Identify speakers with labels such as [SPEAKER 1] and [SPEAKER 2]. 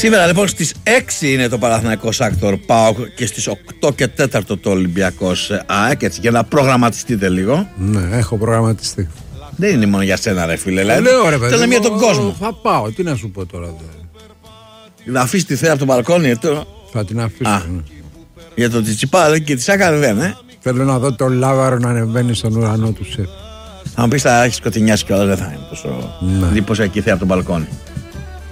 [SPEAKER 1] Σήμερα λοιπόν στις 6 είναι το Παναθηναϊκός Άκτορ ΠΑΟΚ και στις 8 και 4 το Ολυμπιακός ΑΕΚ, έτσι, για να προγραμματιστείτε λίγο.
[SPEAKER 2] Ναι, έχω προγραμματιστεί.
[SPEAKER 1] Δεν είναι μόνο για σένα, ρε φίλε.
[SPEAKER 2] Λέω, ρε παιδί,
[SPEAKER 1] για τον κόσμο.
[SPEAKER 2] Θα πάω, τι να σου πω τώρα.
[SPEAKER 1] Να αφήσει τη θέα από το μπαλκόνι.
[SPEAKER 2] Θα την αφήσω. Ναι.
[SPEAKER 1] Για το Τσιτσιπά και τη Σάκα δεν,
[SPEAKER 2] Θέλω να δω το λάβαρο να ανεβαίνει στον ουρανό του σεφ.
[SPEAKER 1] Αν πει θα έχει σκοτεινιάσει κιόλας, δεν θα είναι τόσο εντυπωσιακή θέα από το μπαλκόνι.